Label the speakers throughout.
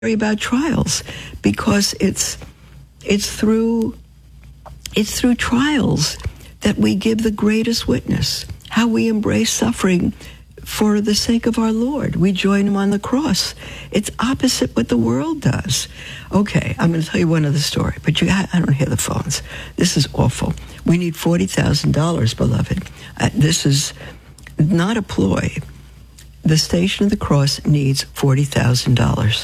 Speaker 1: about trials, because it's through trials that we give the greatest witness, how we embrace suffering for the sake of our Lord. We join him on the cross. It's opposite what the world does. Okay, I'm going to tell you one other story, but I don't hear the phones. This is awful. We need $40,000, beloved. This is not a ploy. The Station of the Cross needs $40,000.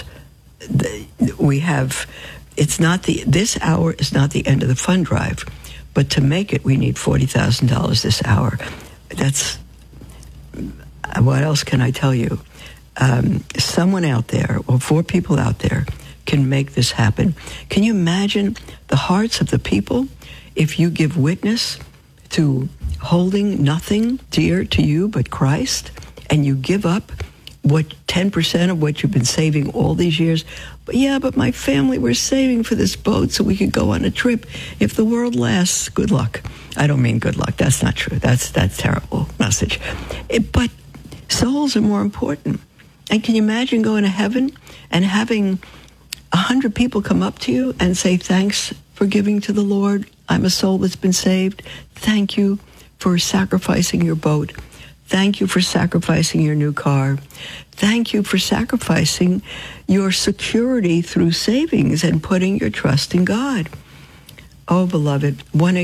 Speaker 1: This hour is not the end of the fund drive, but to make it, we need $40,000 this hour. That's, what else can I tell you? Someone out there, or 4 people out there, can make this happen. Can you imagine the hearts of the people if you give witness to holding nothing dear to you but Christ, and you give up 10% of what you've been saving all these years? But my family, we're saving for this boat so we could go on a trip. If the world lasts, good luck. I don't mean good luck. That's not true. That's terrible message. But souls are more important. And can you imagine going to heaven and having 100 people come up to you and say, thanks for giving to the Lord. I'm a soul that's been saved. Thank you for sacrificing your boat. Thank you for sacrificing your new car. Thank you for sacrificing your security through savings and putting your trust in God. Oh, beloved,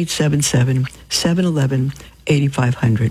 Speaker 1: 1-877-711-8500.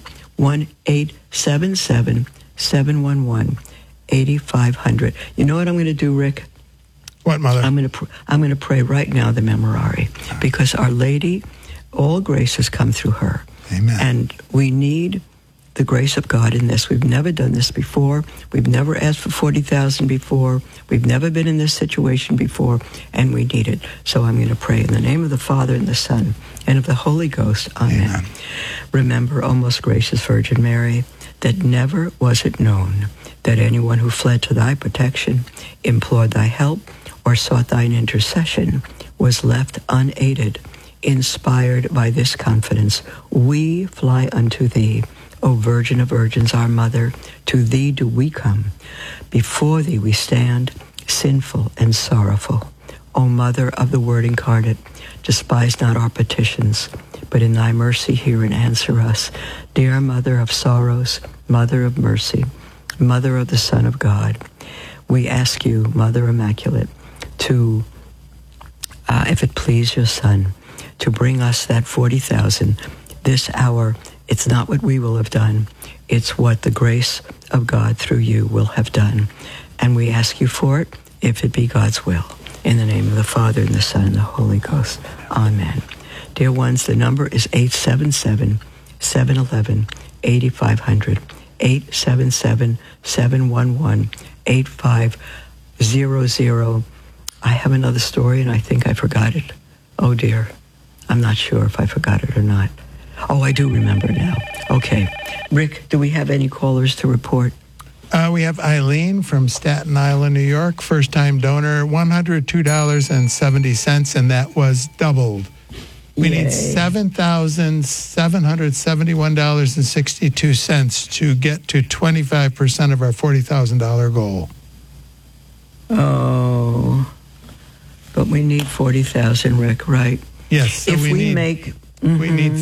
Speaker 1: 1-877-711-8500. You know what I'm going to do, Rick?
Speaker 2: What, Mother?
Speaker 1: I'm going to pray right now the Memorare, because Our Lady, all grace has come through her.
Speaker 2: Amen.
Speaker 1: And we need the grace of God in this. We've never done this before. We've never asked for $40,000 before. We've never been in this situation before, and we need it. So I'm going to pray in the name of the Father and the Son and of the Holy Ghost. Amen. Amen. Remember, O most gracious Virgin Mary, that never was it known that anyone who fled to thy protection, implored thy help, or sought thine intercession was left unaided. Inspired by this confidence, we fly unto thee, O Virgin of Virgins, our Mother. To thee do we come. Before thee we stand, sinful and sorrowful. O Mother of the Word incarnate, despise not our petitions, but in thy mercy hear and answer us. Dear Mother of sorrows, Mother of mercy, Mother of the Son of God, we ask you, Mother Immaculate, to, if it please your Son, to bring us that 40,000 this hour. It's not what we will have done. It's what the grace of God through you will have done. And we ask you for it, if it be God's will. In the name of the Father, and the Son, and the Holy Ghost. Amen. Dear ones, the number is 877-711-8500. 877-711-8500. I have another story, and I think I forgot it. Oh, dear. I'm not sure if I forgot it or not. Oh, I do remember now. Okay. Rick, do we have any callers to report?
Speaker 2: We have Eileen from Staten Island, New York. First-time donor, $102.70, and that was doubled. We need $7,771.62 to get to 25% of our $40,000 goal.
Speaker 1: Oh, but we need 40,000, Rick, right?
Speaker 2: Yes. So
Speaker 1: if we make... Mm-hmm.
Speaker 2: We need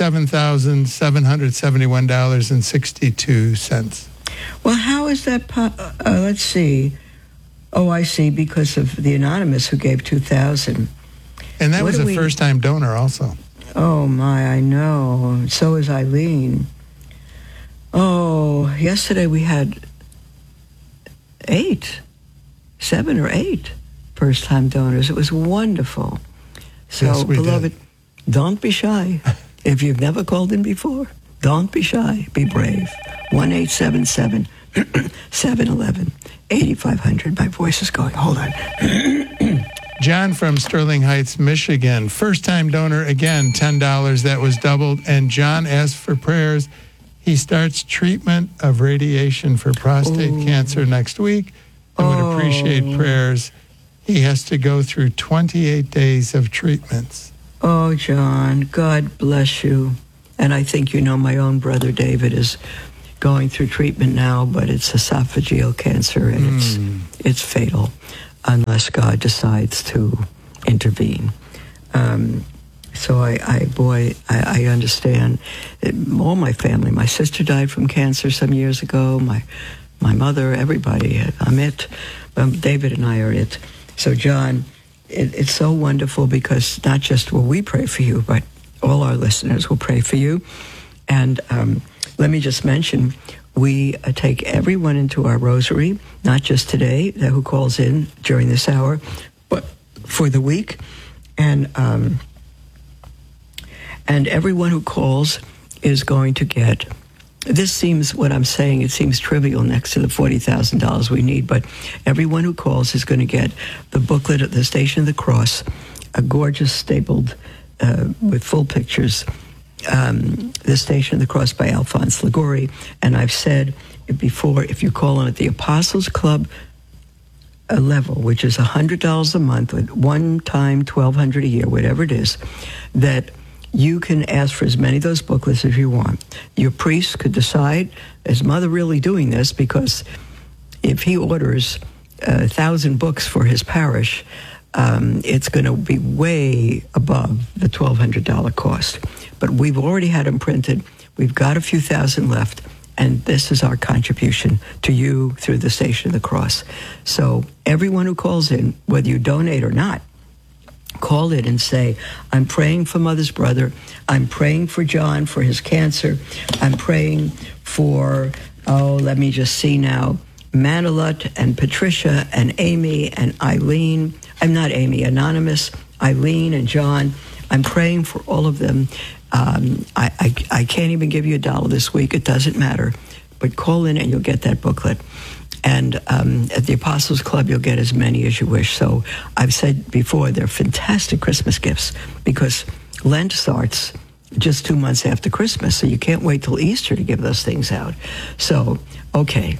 Speaker 2: $37,771.62.
Speaker 1: Well, how is that? Let's see. Oh, I see. Because of the anonymous who gave $2,000,
Speaker 2: and that was a first-time donor, also.
Speaker 1: Oh my, I know. So is Eileen. Oh, yesterday we had 7 or 8 first-time donors. It was wonderful. So,
Speaker 2: yes,
Speaker 1: beloved. Don't be shy. If you've never called in before, don't be shy. Be brave. 1-877-711-8500. My voice is going. Hold on.
Speaker 2: John from Sterling Heights, Michigan. First-time donor, again, $10. That was doubled. And John asked for prayers. He starts treatment of radiation for prostate cancer next week and would appreciate prayers. He has to go through 28 days of treatments.
Speaker 1: Oh, John, God bless you. And I think you know my own brother David is going through treatment now, but it's esophageal cancer, and it's fatal. unless God decides to intervene. So I understand. All my family, my sister died from cancer some years ago, my mother, everybody. I'm it. David and I are it. So, John, it's so wonderful because not just will we pray for you, but all our listeners will pray for you. And let me just mention, we take everyone into our rosary, not just today, who calls in during this hour, but for the week. And everyone who calls is going to get, this seems, what I'm saying, it seems trivial next to the $40,000 we need, but everyone who calls is going to get the booklet at the Station of the Cross, a gorgeous stapled with full pictures, The Station of the Cross by Alphonse Liguori. And I've said before, if you call in at the Apostles Club level, which is $100 a month, with one time $1,200 a year, whatever it is, that you can ask for as many of those booklets as you want. Your priest could decide, is Mother really doing this? Because if he orders 1,000 books for his parish, it's going to be way above the $1,200 cost. But we've already had them printed. We've got a few thousand left, and this is our contribution to you through the Station of the Cross. So everyone who calls in, whether you donate or not, call in and say, I'm praying for Mother's brother. I'm praying for John for his cancer. I'm praying for, let me just see now, Manulet and Patricia and Amy and Eileen. I'm not Amy, Anonymous, Eileen and John. I'm praying for all of them. I can't even give you $1 this week. It doesn't matter. But call in and you'll get that booklet. And at the Apostles Club, you'll get as many as you wish. So I've said before, they're fantastic Christmas gifts because Lent starts just 2 months after Christmas. So you can't wait till Easter to give those things out. So, okay.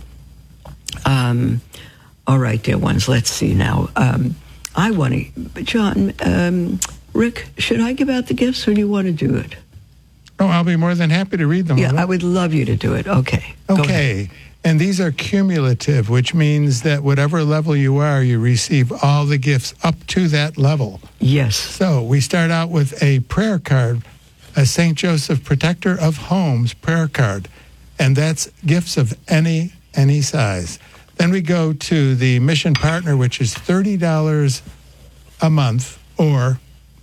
Speaker 1: All right, dear ones, let's see now. I want to, John, Rick, should I give out the gifts or do you want to do it?
Speaker 2: Oh, I'll be more than happy to read them.
Speaker 1: Yeah, I would love you to do it. Okay.
Speaker 2: Okay. And these are cumulative, which means that whatever level you are, you receive all the gifts up to that level.
Speaker 1: Yes.
Speaker 2: So we start out with a prayer card, a St. Joseph Protector of Homes prayer card. And that's gifts of any size. Then we go to the Mission Partner, which is $30 a month or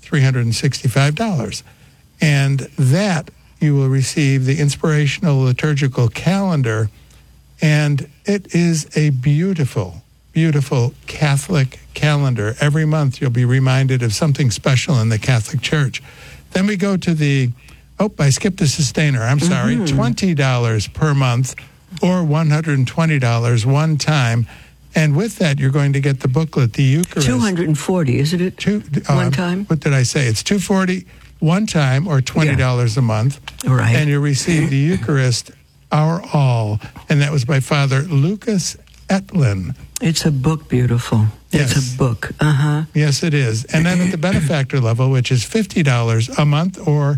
Speaker 2: $365. And that you will receive the Inspirational Liturgical Calendar. And it is a beautiful, beautiful Catholic calendar. Every month you'll be reminded of something special in the Catholic Church. Then we go to I skipped a sustainer. I'm sorry, $20 per month or $120 one time. And with that, you're going to get the booklet, the Eucharist.
Speaker 1: $240, isn't it? One time?
Speaker 2: What did I say? It's $240 one time or $20 a month.
Speaker 1: Right.
Speaker 2: And you'll receive the Eucharist, Our All. And that was by Father Lucas Etlin.
Speaker 1: It's a book, beautiful.
Speaker 2: Yes.
Speaker 1: It's a book. Uh-huh.
Speaker 2: Yes, it is. And then at the benefactor level, which is $50 a month or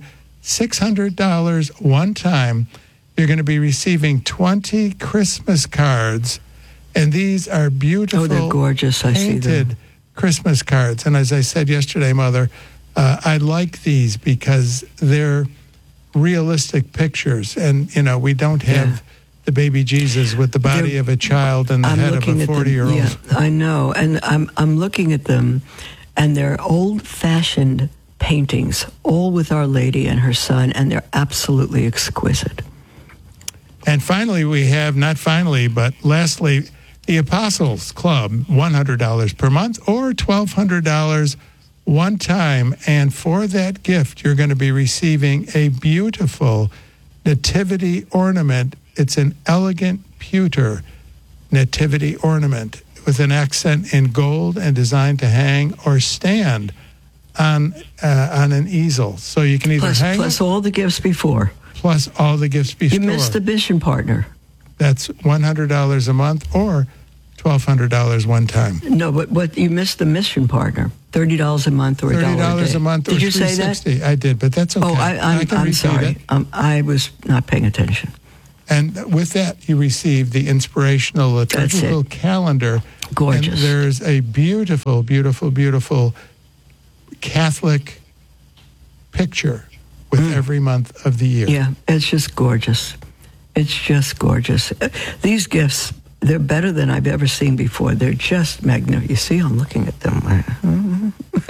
Speaker 2: $600 one time, you're going to be receiving 20 Christmas cards. And these are beautiful,
Speaker 1: they're gorgeous. I see them.
Speaker 2: Christmas cards. And as I said yesterday, Mother, I like these because they're realistic pictures. And, we don't have the baby Jesus with the body of a child and the head of a 40-year-old.
Speaker 1: Yeah, I know. And I'm looking at them, and they're old-fashioned paintings, all with Our Lady and her son, and they're absolutely exquisite.
Speaker 2: And finally, we have, not finally, but lastly, the Apostles Club, $100 per month or $1,200 one time. And for that gift, you're going to be receiving a beautiful nativity ornament. It's an elegant pewter nativity ornament with an accent in gold and designed to hang or stand on an easel. So you can either hang
Speaker 1: plus all the gifts before.
Speaker 2: Plus all the gifts before.
Speaker 1: You missed the Mission Partner.
Speaker 2: That's $100 a month or $1,200 one time.
Speaker 1: No, but you missed the Mission Partner. $30 a month or
Speaker 2: $30 a month or
Speaker 1: $1 a day. Did you say that?
Speaker 2: I did, but that's okay.
Speaker 1: Oh, I'm sorry. I was not paying attention.
Speaker 2: And with that, you receive the Inspirational Liturgical Calendar.
Speaker 1: Gorgeous.
Speaker 2: And there's a beautiful, beautiful, beautiful Catholic picture with every month of the year.
Speaker 1: Yeah, it's just gorgeous. It's just gorgeous. These gifts, they're better than I've ever seen before. They're just magnificent. You see, I'm looking at them.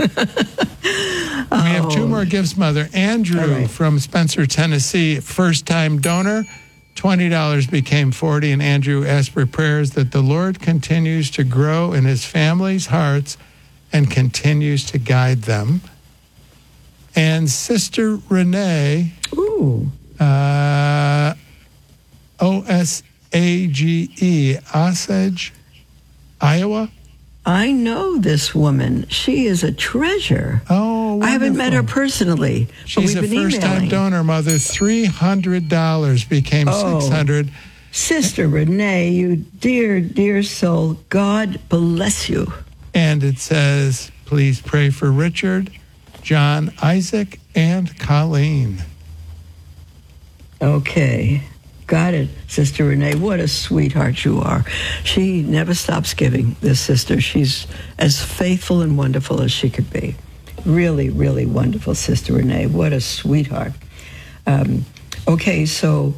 Speaker 2: We have two more gifts, Mother. Andrew from Spencer, Tennessee, first-time donor. $20 became $40, and Andrew asked for prayers that the Lord continues to grow in his family's hearts and continues to guide them. And Sister Renee, O-S-A-G-E, Osage, Iowa.
Speaker 1: I know this woman. She is a treasure.
Speaker 2: Oh, wonderful.
Speaker 1: I haven't met her personally.
Speaker 2: She's
Speaker 1: but
Speaker 2: a
Speaker 1: we've been
Speaker 2: first-time
Speaker 1: emailing.
Speaker 2: donor, Mother. $300 became $600.
Speaker 1: Sister Renee, you dear, dear soul, God bless you.
Speaker 2: And it says, please pray for Richard, John, Isaac, and Colleen.
Speaker 1: Okay. Got it, Sister Renee. What a sweetheart you are. She never stops giving, this sister. She's as faithful and wonderful as she could be. Really, really wonderful, Sister Renee. What a sweetheart. Okay, so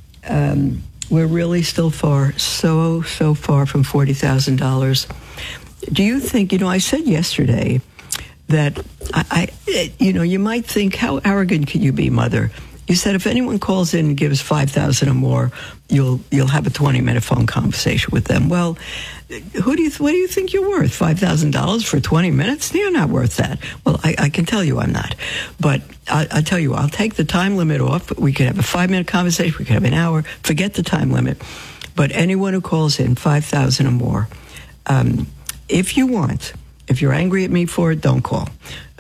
Speaker 1: we're really still far, so far from $40,000. Do you think, I said yesterday that, you might think, how arrogant can you be, Mother? You said if anyone calls in and gives $5,000 or more, you'll have a 20-minute phone conversation with them. Well, what do you think you're worth? $5,000 for 20 minutes? You're not worth that. Well, I can tell you I'm not. But I tell you, I'll take the time limit off. We could have a 5-minute conversation. We could have an hour. Forget the time limit. But anyone who calls in $5,000 or more, if you want, if you're angry at me for it, don't call,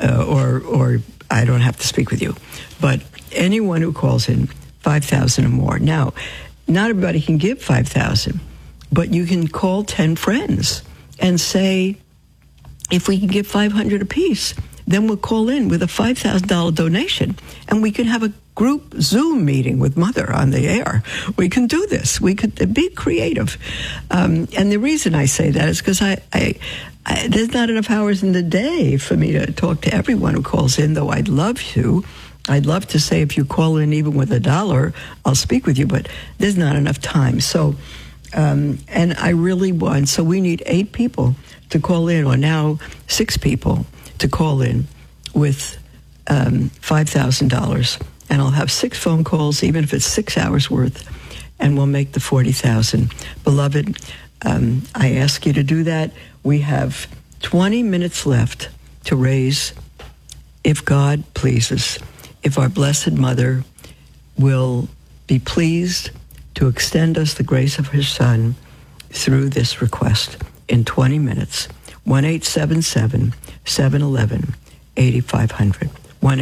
Speaker 1: or I don't have to speak with you. But anyone who calls in $5,000 or more. Now, not everybody can give $5,000, but you can call 10 friends and say, if we can give $500 apiece, then we'll call in with a $5,000 donation, and we can have a group Zoom meeting with Mother on the air. We can do this. We could be creative. And the reason I say that is because there's not enough hours in the day for me to talk to everyone who calls in, though I'd love to. I'd love to say if you call in even with $1, I'll speak with you, but there's not enough time. So, and I really want, so we need 8 people to call in, or now 6 people to call in with $5,000. And I'll have 6 phone calls, even if it's 6 hours worth, and we'll make the $40,000. Beloved, I ask you to do that. We have 20 minutes left to raise, if God pleases, if our Blessed Mother will be pleased to extend us the grace of her Son through this request in 20 minutes. 1-877-711-8500.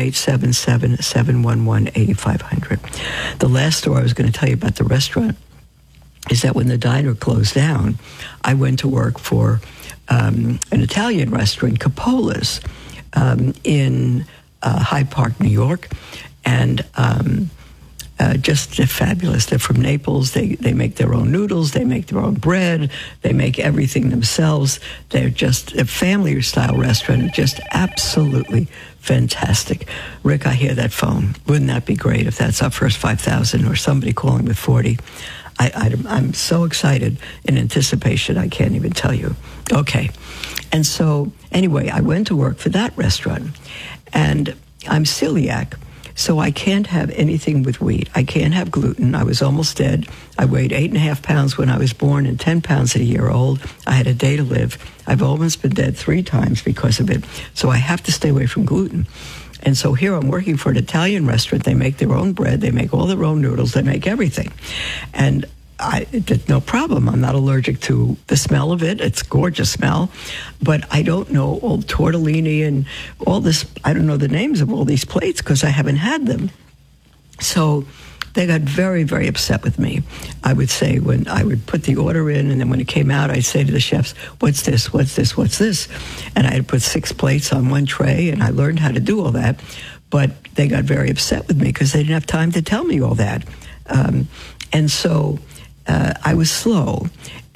Speaker 1: 1-877-711-8500. The last story I was going to tell you about the restaurant is that when the diner closed down, I went to work for an Italian restaurant, Capola's, in Hyde Park, New York, and just they're fabulous. They're from Naples. They make their own noodles. They make their own bread. They make everything themselves. They're just a family-style restaurant, just absolutely fantastic. Rick, I hear that phone. Wouldn't that be great if that's our first $5,000 or somebody calling with 40? I'm so excited in anticipation, I can't even tell you. Okay. And so, anyway, I went to work for that restaurant, and I'm celiac, so I can't have anything with wheat. I can't have gluten. I was almost dead. I weighed 8.5 pounds when I was born and 10 pounds at a year old. I had a day to live. I've almost been dead 3 times because of it, so I have to stay away from gluten. And so here I'm working for an Italian restaurant. They make their own bread. They make all their own noodles. They make everything. And it's no problem. I'm not allergic to the smell of it. It's a gorgeous smell. But I don't know all tortellini and all this. I don't know the names of all these plates because I haven't had them. So they got very, very upset with me. I would say when I would put the order in, and then when it came out, I'd say to the chefs, what's this, what's this, what's this? And I'd put 6 plates on one tray, and I learned how to do all that. But they got very upset with me because they didn't have time to tell me all that. And so I was slow.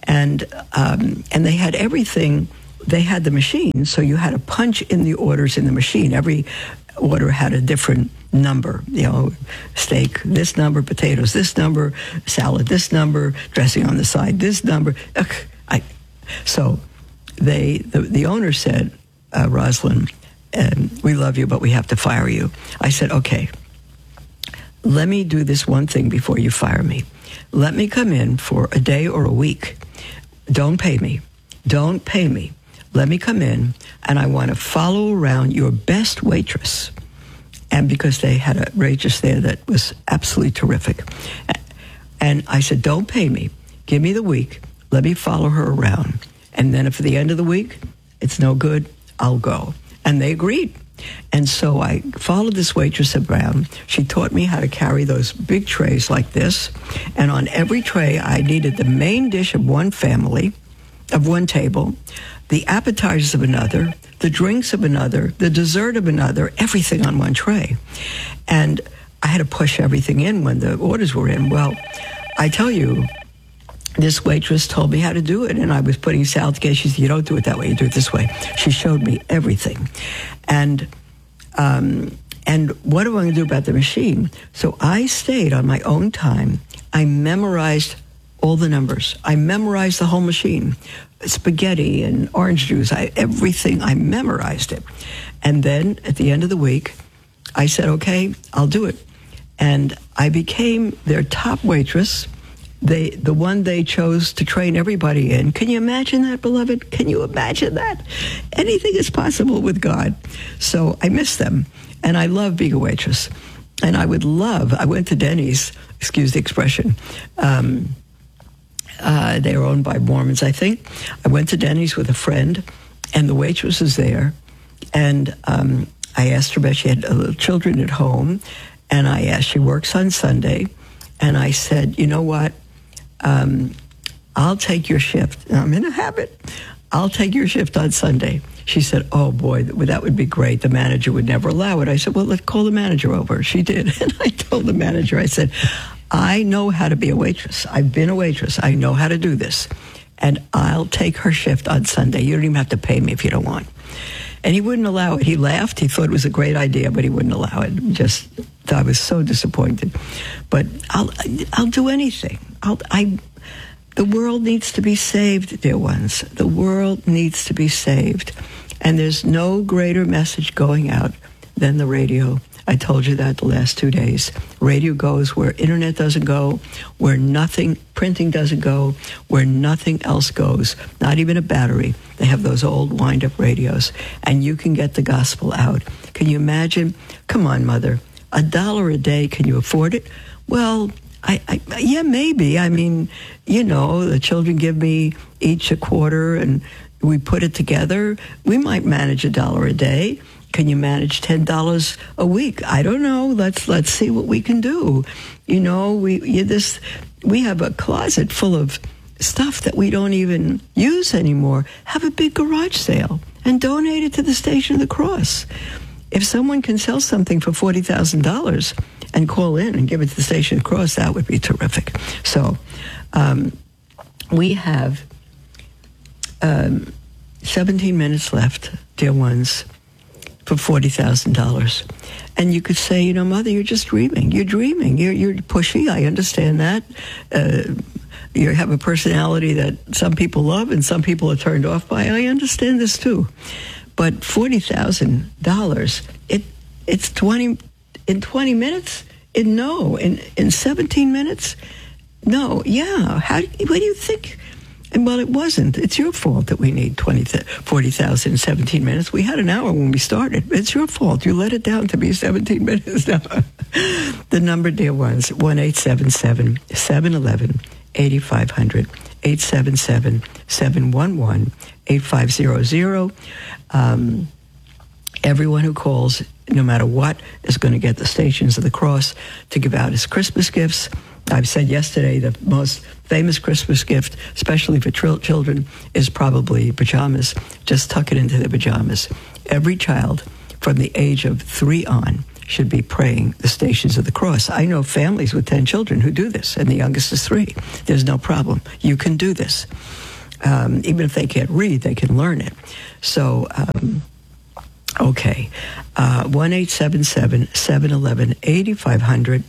Speaker 1: And they had everything. They had the machine, so you had to punch in the orders in the machine. Every order had a different number, steak, this number, potatoes, this number, salad, this number, dressing on the side, this number. So the owner said, Rosalind, we love you, but we have to fire you. I said, okay, let me do this one thing before you fire me. Let me come in for a day or a week. Don't pay me. Don't pay me. Let me come in, and I want to follow around your best waitress. And because they had a waitress there that was absolutely terrific. And I said, don't pay me. Give me the week. Let me follow her around. And then if at the end of the week it's no good, I'll go. And they agreed. And so I followed this waitress around. She taught me how to carry those big trays like this. And on every tray, I needed the main dish of one family, of one table, the appetizers of another, the drinks of another, the dessert of another, everything on one tray. And I had to push everything in when the orders were in. Well, I tell you, this waitress told me how to do it, and I was putting salad together. She said, you don't do it that way, you do it this way. She showed me everything. And what am I going to do about the machine? So I stayed on my own time. I memorized all the numbers. I memorized the whole machine. Spaghetti and orange juice, everything, I memorized it. And then at the end of the week, I said, okay, I'll do it. And I became their top waitress, the one they chose to train everybody in. Can you imagine that, beloved? Can you imagine that? Anything is possible with God. So I miss them, and I love being a waitress. And I went to Denny's, excuse the expression, they were owned by Mormons, I think. I went to Denny's with a friend, and the waitress was there. And I asked her about, she had little children at home, and I asked, she works on Sunday. And I said, you know what? I'll take your shift. I'm in a habit. I'll take your shift on Sunday. She said, oh, boy, that would be great. The manager would never allow it. I said, well, let's call the manager over. She did. And I told the manager, I said, I know how to be a waitress. I've been a waitress. I know how to do this. And I'll take her shift on Sunday. You don't even have to pay me if you don't want. And he wouldn't allow it. He laughed. He thought it was a great idea, but he wouldn't allow it. I was so disappointed. But I'll do anything. The world needs to be saved, dear ones. The world needs to be saved. And there's no greater message going out than the radio. I told you that the last 2 days. Radio goes where internet doesn't go, where printing doesn't go, where nothing else goes, not even a battery. They have those old wind-up radios, and you can get the gospel out. Can you imagine? Come on, Mother. $1 a day, can you afford it? Well, yeah, maybe. I mean, the children give me each a quarter, and we put it together. We might manage $1 a day. Can you manage $10 a week? I don't know. Let's see what we can do. We have a closet full of stuff that we don't even use anymore. Have a big garage sale and donate it to the Station of the Cross. If someone can sell something for $40,000 and call in and give it to the Station of the Cross, that would be terrific. So we have 17 minutes left, dear ones, for $40,000. And you could say, Mother, you're just dreaming. You're dreaming. You're pushy. I understand that. You have a personality that some people love and some people are turned off by. I understand this too. But $40,000, it's 20 in 20 minutes? In 17 minutes? No. Yeah. What do you think? And well, it wasn't. It's your fault that we need 40,000 in 17 minutes. We had an hour when we started. It's your fault. You let it down to be 17 minutes now. The number, dear ones, 1-877-711-8500, 877-711-8500. Everyone who calls, no matter what, is going to get the Stations of the Cross to give out as Christmas gifts. I've said yesterday the most famous Christmas gift, especially for children, is probably pajamas. Just tuck it into their pajamas. Every child from the age of 3 on should be praying the Stations of the Cross. I know families with 10 children who do this, and the youngest is 3. There's no problem. You can do this. Even if they can't read, they can learn it. So, okay. 1-877-711-8500.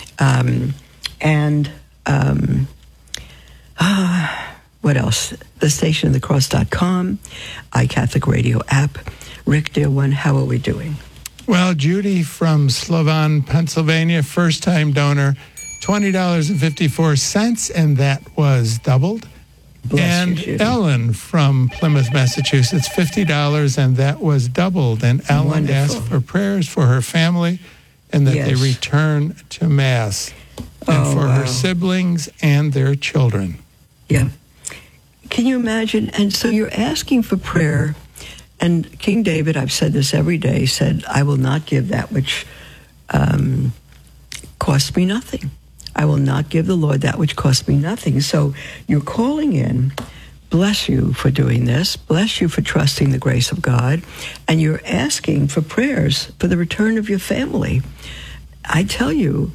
Speaker 1: What else? TheStationOfTheCross.com, iCatholic Radio app. Rick, dear one, how are we doing?
Speaker 2: Well, Judy from Slovan, Pennsylvania, first-time donor, $20.54, and that was doubled.
Speaker 1: Bless
Speaker 2: and
Speaker 1: you, Judy.
Speaker 2: Ellen from Plymouth, Massachusetts, $50, and that was doubled. And Ellen
Speaker 1: Wonderful.
Speaker 2: asked for prayers for her family and that they
Speaker 1: Yes.
Speaker 2: return to Mass, and
Speaker 1: Oh,
Speaker 2: for
Speaker 1: wow.
Speaker 2: her siblings and their children.
Speaker 1: Yeah. Can you imagine? And so you're asking for prayer. And King David, I've said this every day, said, I will not give that which costs me nothing. I will not give the Lord that which costs me nothing. So you're calling in. Bless you for doing this. Bless you for trusting the grace of God. And you're asking for prayers for the return of your family. I tell you,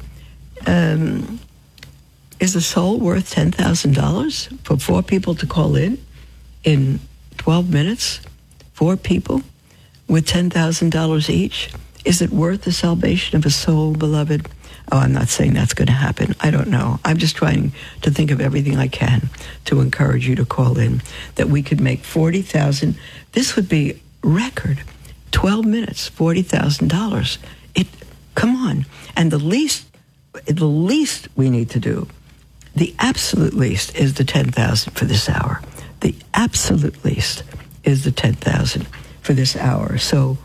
Speaker 1: is a soul worth $10,000 for 4 people to call in 12 minutes? 4 people with $10,000 each? Is it worth the salvation of a soul, beloved? Oh, I'm not saying that's going to happen. I don't know. I'm just trying to think of everything I can to encourage you to call in, that we could make $40,000. This would be record. 12 minutes, $40,000. Come on. And the least we need to do, the absolute least, is the $10,000 for this hour. The absolute least is the $10,000 for this hour. So,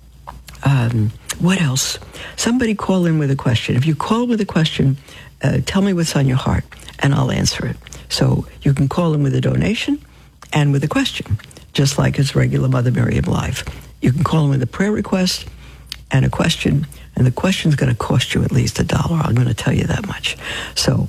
Speaker 1: what else? Somebody call in with a question. If you call with a question, tell me what's on your heart, and I'll answer it. So you can call in with a donation and with a question, just like it's regular Mother Miriam Live. You can call in with a prayer request and a question, and the question's going to cost you at least $1. I'm going to tell you that much. So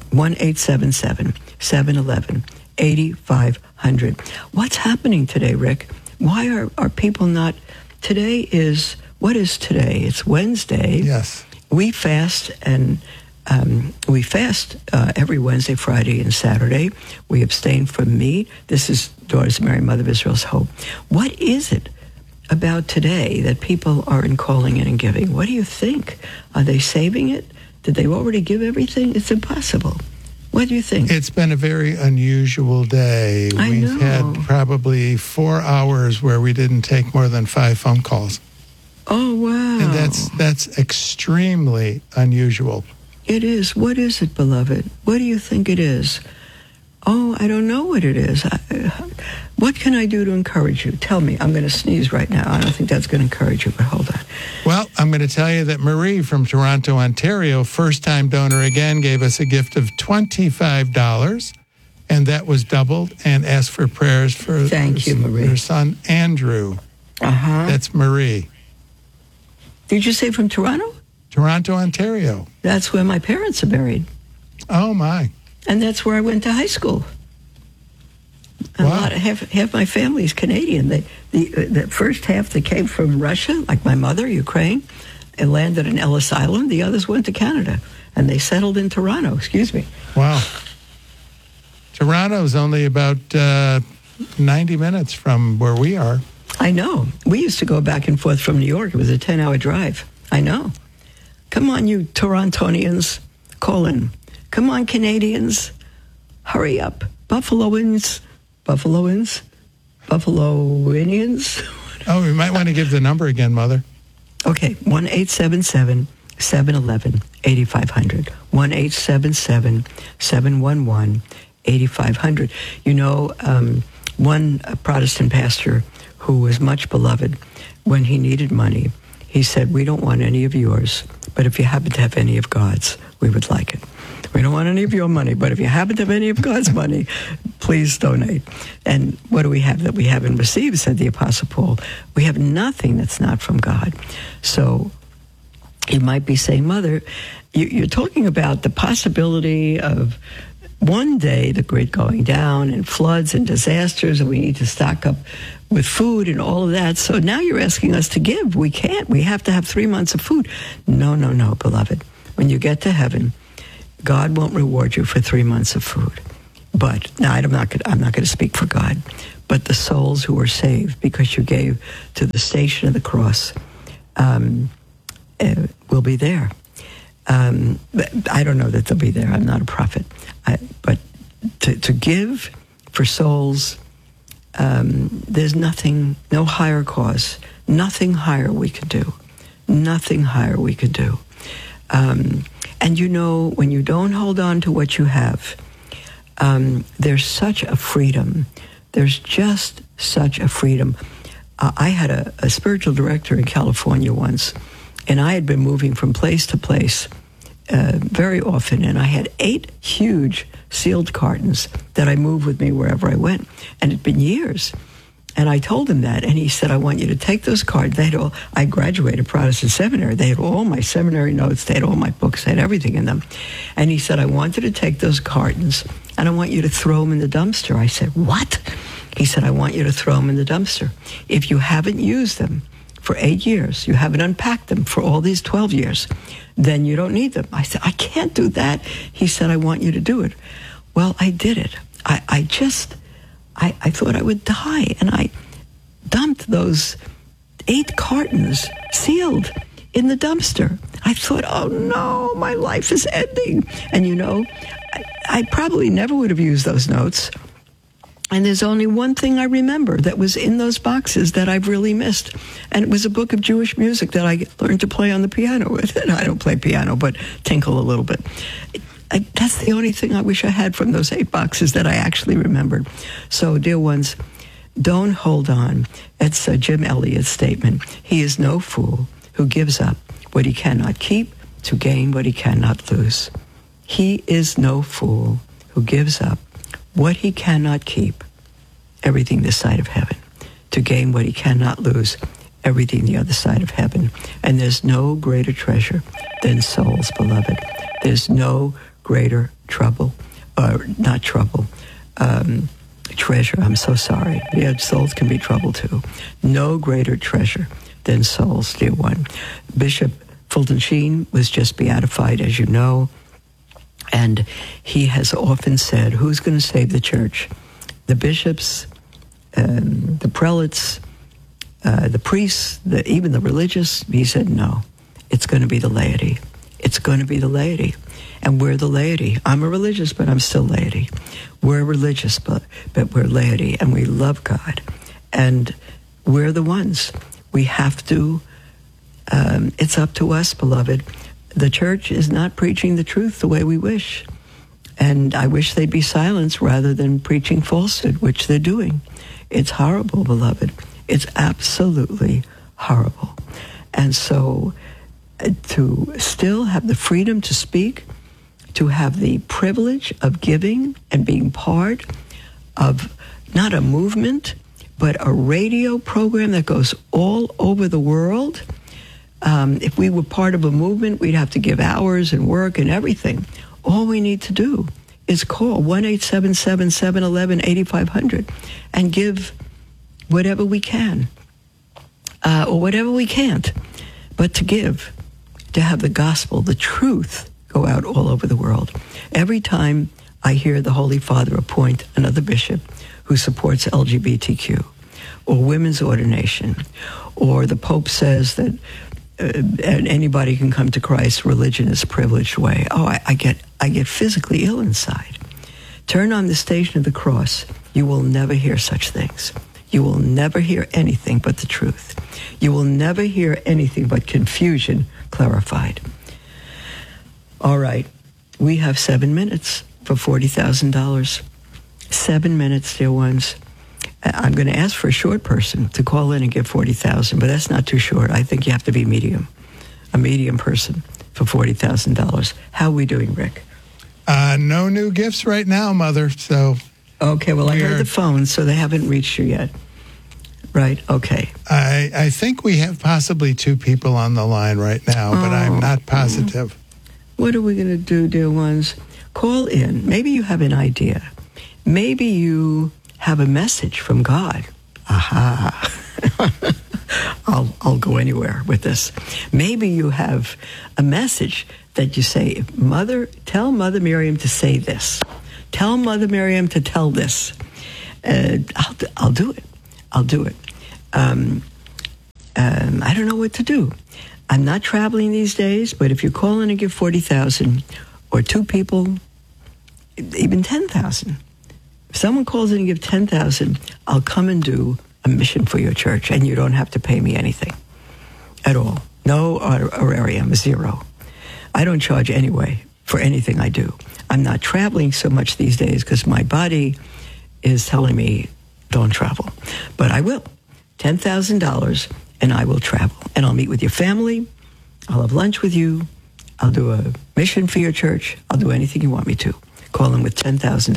Speaker 1: 1-877-711-8500. What's happening today, Rick? Why are people not? What is today? It's Wednesday.
Speaker 2: Yes.
Speaker 1: We fast, and we fast every Wednesday, Friday, and Saturday. We abstain from meat. This is Daughters of Mary, Mother of Israel's Hope. What is it about today that people aren't calling in and giving? What do you think? Are they saving it? Did they already give everything? It's impossible. What do you think?
Speaker 2: It's been a very unusual day.
Speaker 1: I
Speaker 2: We've
Speaker 1: know.
Speaker 2: had probably 4 hours where we didn't take more than 5 phone calls.
Speaker 1: Oh, wow.
Speaker 2: And that's extremely unusual.
Speaker 1: It is. What is it, beloved? What do you think it is? Oh, I don't know what it is. What can I do to encourage you? Tell me. I'm going to sneeze right now. I don't think that's going to encourage you, but hold on.
Speaker 2: Well, I'm going to tell you that Marie from Toronto, Ontario, first-time donor again, gave us a gift of $25, and that was doubled, and asked for prayers for
Speaker 1: Thank you, Marie.
Speaker 2: her son, Andrew.
Speaker 1: Uh-huh.
Speaker 2: That's Marie.
Speaker 1: Did you say from Toronto?
Speaker 2: Toronto, Ontario.
Speaker 1: That's where my parents are buried.
Speaker 2: Oh, my.
Speaker 1: And that's where I went to high school. And
Speaker 2: Wow.
Speaker 1: half my family is Canadian. The first half that came from Russia, like my mother, Ukraine, and landed in Ellis Island. The others went to Canada, and they settled in Toronto. Excuse me.
Speaker 2: Wow. Toronto's only about 90 minutes from where we are.
Speaker 1: I know. We used to go back and forth from New York. It was a 10-hour drive. I know. Come on, you Torontonians. Call in. Come on, Canadians. Hurry up. Buffaloians. Buffaloians. Buffaloinians.
Speaker 2: Oh, we might want to give the number again, Mother.
Speaker 1: Okay, 1-877-711-8500. 1-877-711-8500. You know, one Protestant pastor who was much beloved, when he needed money, he said, we don't want any of yours, but if you happen to have any of God's, we would like it. We don't want any of your money, but if you happen to have any of God's money, please donate. And what do we have that we haven't received, said the Apostle Paul? We have nothing that's not from God. So you might be saying, Mother, you're talking about the possibility of one day the grid going down and floods and disasters, and we need to stock up with food and all of that. So now you're asking us to give. We can't. We have to have 3 months of food. No, beloved. When you get to heaven, God won't reward you for 3 months of food. But now I'm not going to speak for God, but the souls who were saved because you gave to the Station of the Cross will be there. I don't know that they'll be there. I'm not a prophet. But to give for souls, there's nothing, no higher cause, nothing higher we could do. Nothing higher we could do. And you know, when you don't hold on to what you have, there's such a freedom. There's just such a freedom. I had a spiritual director in California once, and I had been moving from place to place very often, and I had 8 huge sealed cartons that I moved with me wherever I went, and it'd been years. And I told him that, and he said, I want you to take those cards. I graduated Protestant seminary. They had all my seminary notes. They had all my books. They had everything in them. And he said, I want you to take those cartons, and I want you to throw them in the dumpster. I said, what? He said, I want you to throw them in the dumpster. If you haven't used them for 8 years, you haven't unpacked them for all these 12 years, then you don't need them. I said, I can't do that. He said, I want you to do it. Well, I did it. I thought I would die, and I dumped those 8 cartons sealed in the dumpster. I thought, oh no, my life is ending. And you know, I probably never would have used those notes. And there's only one thing I remember that was in those boxes that I've really missed. And it was a book of Jewish music that I learned to play on the piano with. And I don't play piano, but tinkle a little bit. That's the only thing I wish I had from those 8 boxes that I actually remembered. So, dear ones, don't hold on. It's Jim Elliot's statement. He is no fool who gives up what he cannot keep to gain what he cannot lose. He is no fool who gives up what he cannot keep, everything this side of heaven, to gain what he cannot lose, everything the other side of heaven. And there's no greater treasure than souls, beloved. There's no greater treasure. I'm so sorry. Yeah, souls can be trouble too. No greater treasure than souls, dear one. Bishop Fulton Sheen was just beatified, as you know, and he has often said, who's going to save the church? The bishops, the prelates, the priests, even the religious? He said, no, it's going to be the laity. It's going to be the laity. And we're the laity. I'm a religious, but I'm still laity. We're religious, but we're laity, and we love God. And we're the ones. We have to, it's up to us, beloved. The church is not preaching the truth the way we wish. And I wish they'd be silenced rather than preaching falsehood, which they're doing. It's horrible, beloved. It's absolutely horrible. And so to still have the freedom to speak, to have the privilege of giving and being part of not a movement, but a radio program that goes all over the world. If we were part of a movement, we'd have to give hours and work and everything. All we need to do is call 1-877-711-8500 and give whatever we can, or whatever we can't, but to give, to have the gospel, the truth, go out all over the world. Every time I hear the Holy Father appoint another bishop who supports LGBTQ, or women's ordination, or the Pope says that anybody can come to Christ, religion is a privileged way. Oh, I get physically ill inside. Turn on the Station of the Cross. You will never hear such things. You will never hear anything but the truth. You will never hear anything but confusion clarified. All right, we have 7 minutes for $40,000. 7 minutes, dear ones. I'm going to ask for a short person to call in and give $40,000, but that's not too short. I think you have to be medium, a medium person for $40,000. How are we doing, Rick?
Speaker 2: No new gifts right now, Mother. So
Speaker 1: okay. Well, I heard the phone, so they haven't reached you yet. Right. Okay.
Speaker 2: I think we have possibly 2 people on the line right now, but I'm not positive.
Speaker 1: What are we going to do, dear ones? call in. Maybe you have an idea. Maybe you have a message from God. Aha. I'll go anywhere with this. Maybe you have a message that you say, tell Mother Miriam to say this. Tell Mother Miriam to tell this. I'll do it. I'll do it. I don't know what to do. I'm not traveling these days, but if you call in and give 40,000, or two people, even 10,000. If someone calls in and give 10,000, I'll come and do a mission for your church, and you don't have to pay me anything at all. No honorarium, zero. I don't charge anyway for anything I do. I'm not traveling so much these days because my body is telling me don't travel. But I will. $10,000, and I will travel. And I'll meet with your family. I'll have lunch with you. I'll do a mission for your church. I'll do anything you want me to. Call in with $10,000.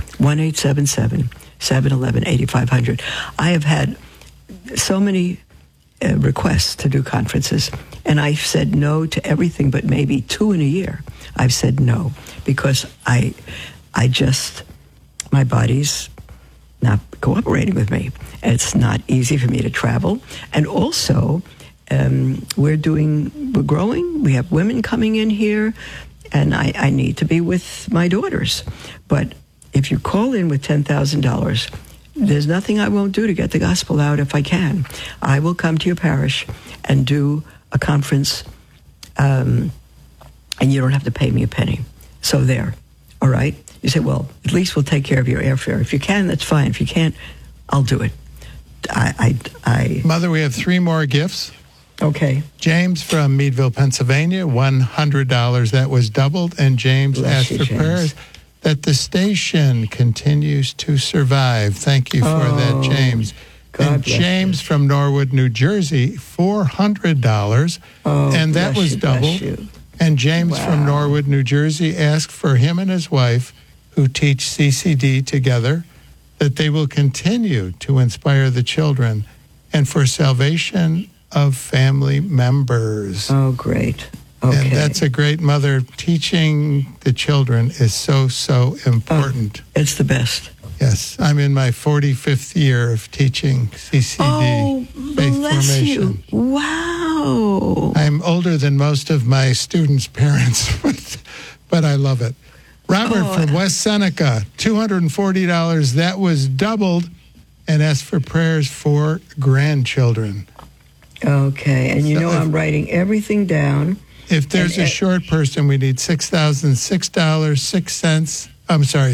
Speaker 1: 1-877-711-8500. I have had so many requests to do conferences, and I've said no to everything but maybe 2 in a year. I've said no because I just, my body's not cooperating with me. It's not easy for me to travel. And also, we're growing. We have women coming in here, and I need to be with my daughters. But if you call in with $10,000, there's nothing I won't do to get the gospel out if I can. I will come to your parish and do a conference, and you don't have to pay me a penny. So there, all right? You say, well, at least we'll take care of your airfare. If you can, that's fine. If you can't, I'll do it.
Speaker 2: Mother, we have 3 more gifts.
Speaker 1: Okay.
Speaker 2: James from Meadville, Pennsylvania, $100. That was doubled. And James asked for prayers that the station continues to survive. Thank you for that, James.
Speaker 1: God
Speaker 2: and James from Norwood, New Jersey, $400. And that was doubled. And James from Norwood, New Jersey, asked for him and his wife, who teach CCD together, that they will continue to inspire the children and for salvation of family members.
Speaker 1: Oh, great. Okay.
Speaker 2: And that's a great mother. Teaching the children is so important.
Speaker 1: It's the best.
Speaker 2: Yes. I'm in my 45th year of teaching CCD faith formation.
Speaker 1: You. Wow.
Speaker 2: I'm older than most of my students' parents, but I love it. Robert from West Seneca, $240. That was doubled, and asked for prayers for grandchildren.
Speaker 1: Okay, and you know I'm writing everything down.
Speaker 2: If there's a short person, we need $6,006.06. I'm sorry,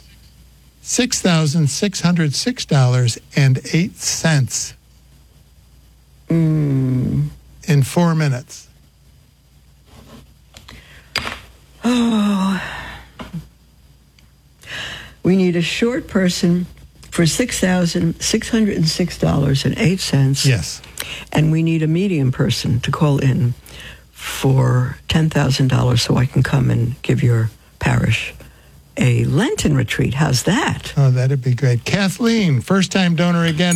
Speaker 2: $6,606.08 in 4 minutes.
Speaker 1: Oh, we need a short person for $6,606.08.
Speaker 2: Yes.
Speaker 1: And we need a medium person to call in for $10,000 so I can come and give your parish a Lenten retreat. How's that?
Speaker 2: Oh, that'd be great. Kathleen, first-time donor again,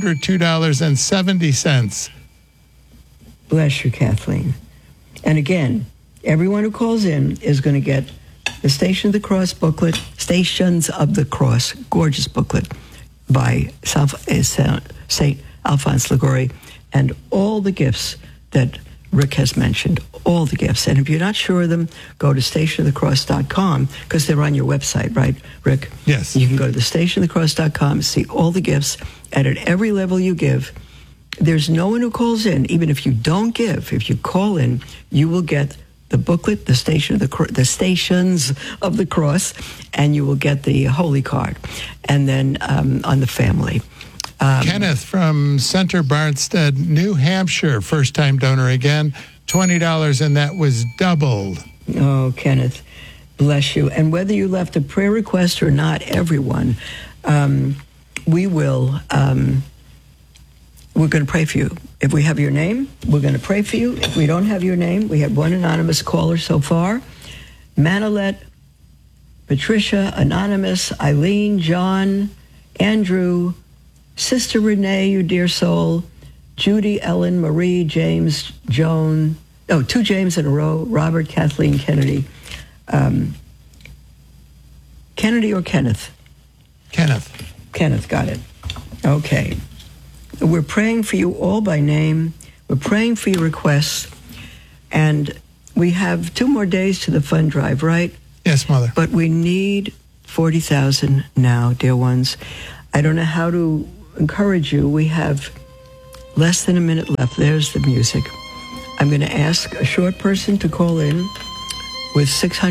Speaker 2: $102.70.
Speaker 1: Bless you, Kathleen. And again, everyone who calls in is going to get the Station of the Cross booklet, Stations of the Cross, gorgeous booklet by St. Alphonse Liguori, and all the gifts that Rick has mentioned, all the gifts. And if you're not sure of them, go to stationofthecross.com because they're on your website, right, Rick?
Speaker 2: Yes.
Speaker 1: You can go to the stationofthecross.com, see all the gifts, and at every level you give, there's no one who calls in, even if you don't give. If you call in, you will get the booklet, the Stations of the Cross, and you will get the Holy Card. And then on the family.
Speaker 2: Kenneth from Center Barnstead, New Hampshire, first-time donor again, $20, and that was doubled.
Speaker 1: Oh, Kenneth, bless you. And whether you left a prayer request or not, everyone, we will... we're going to pray for you. If we have your name, we're going to pray for you. If we don't have your name, we had one anonymous caller so far. Manolette, Patricia, Anonymous, Eileen, John, Andrew, Sister Renee, you dear soul, Judy, Ellen, Marie, James, Joan, 2 James in a row, Robert, Kathleen, Kennedy, Kennedy or Kenneth?
Speaker 2: Kenneth.
Speaker 1: Kenneth, got it. Okay. We're praying for you all by name. We're praying for your requests. And we have 2 more days to the fund drive, right?
Speaker 2: Yes, Mother.
Speaker 1: But we need 40,000 now, dear ones. I don't know how to encourage you. We have less than a minute left. There's the music. I'm going to ask a short person to call in with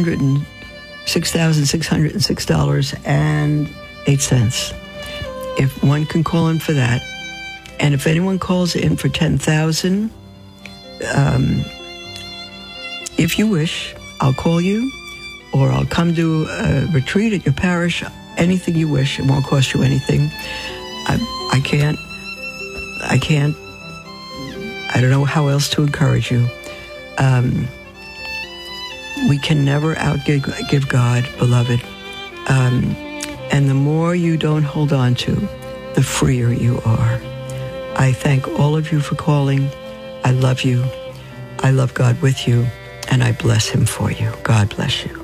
Speaker 1: $6,606.08. If one can call in for that. And if anyone calls in for 10,000, if you wish, I'll call you, or I'll come to a retreat at your parish. Anything you wish. It won't cost you anything. I don't know how else to encourage you. We can never outgive God, beloved. And the more you don't hold on to, the freer you are. I thank all of you for calling. I love you. I love God with you, and I bless him for you. God bless you.